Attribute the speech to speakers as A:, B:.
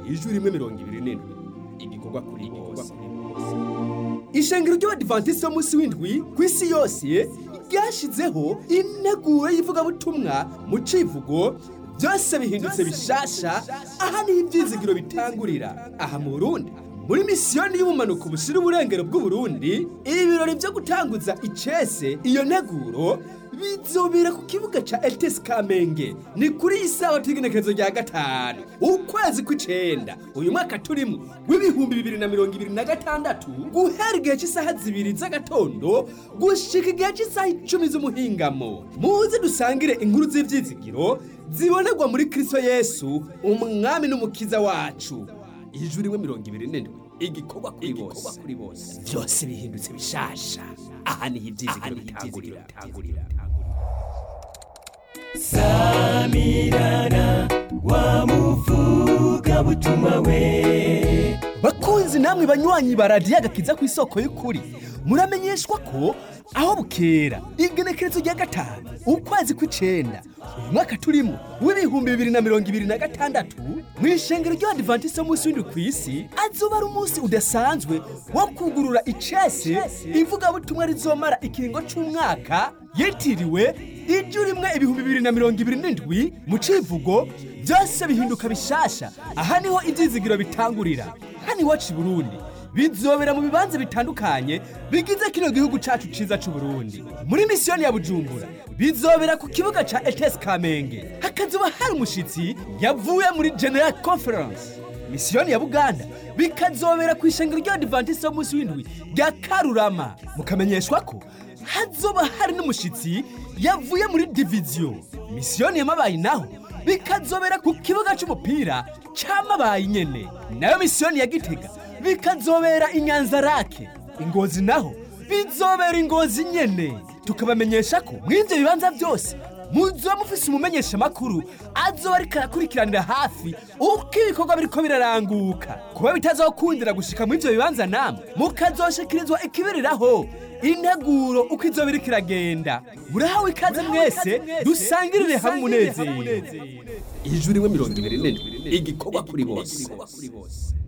A: ijwi rimwe 27 igikorwa kuri bose. Ishengero ry'Abadiventiste b'umunsi w'indwi kw'isi yose ryashizeho integuro y'ivugabutumwa mu civugo byose bihindutse bishasha. Aha ni ibyizigiro bitangurira aha mu Burundi muri misiyoni y'ubumanuko bushira uburengero bw'Uburundi. Ibirori byo gutanguza icese iyo nteguro bizobera ku kibuga ca ETS Kamenge ni kuri isaha twigenekerezo rya 5 ukwezi kw'icenda uyu mwaka turimo w'ibihumbi 2026 guhera igihe cy'isaha 2 z'agatondo gushika igihe cy'isaha 10 z'umuhingamo. Muze dusangire inkuru z'ivyizigiro zibonerwa muri Kristo Yesu umwami n'umukiza wacu. Ijwi rimwe 27 igikorwa kuri bose. Byose bihindutse bishasha. Aha ni ivyizigiro bitangurira.
B: Samirana wa muvuga butumwa we.
A: Bakunzi namwe banywanyi baradiye agakiza ku isoko y'ukuri, muramenyeshwa ko aho bukera igenekerezo rya 5 ukwezi kw'icenda uyu mwaka turimo w'ibihumbi 2026 mw'ishengero ry'Abadiventiste b'umunsi w'indwi kw'isi azoba ari umunsi udasanzwe wo kugurura icese ivugabutumwa rizomara ikiringo c'umwaka yitiriwe ijwi rimwe 2027 mu civugo byose bihinduka bishasha. Aha niho ivyizigiro bitangurira. Hani wacu Burundi bizobera mu bibanza bitandukanye bigize kino gihugu cacu ciza c'u Burundi. Muri misiyoni ya Bujumbura bizobera ku kibuga ca ETS Kamenge. Hakazoba hari umushitsi yavuye muri General Conference. Misiyoni ya Buganda bikazobera ku ishengero ry'Abadiventiste b'umunsi w'indwi rya Karurama. Mukamenyeshwa ko hazoba hari n'umushitsi yavuye muri Division. Misiyoni ya Mabayi naho bikazobera ku kibuga c'umupira ca Mabayi nyene. Nayo misiyoni ya Gitega bikazobera Inyanzarake. Ingozi naho bizobera Ingozi nyene. Tukabamenyesha ko mw'ivyo bibanza byose muzoba mufise umumenyesha makuru azoba ariko arakurikiranira hafi uko ibikorwa biriko biraranguka. Kuba bitazokundira gushika mw'ivyo bibanza namwe mukazoshikirizwa ikibiriraho integuro uko izoba iriko iragenda. Murahawe ikaze mwese dusangirire hamwe umunezero. Ijwi rimwe 27 igikorwa kuri bose.